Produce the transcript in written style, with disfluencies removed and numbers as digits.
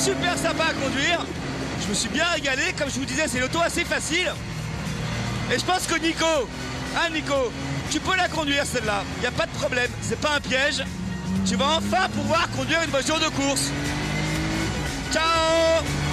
super sympa à conduire. Je me suis bien régalé. Comme je vous disais, c'est une auto assez facile. Et je pense que Nico, Nico, tu peux la conduire celle-là. Il n'y a pas de problème. C'est pas un piège. Tu vas enfin pouvoir conduire une voiture de course. Ciao!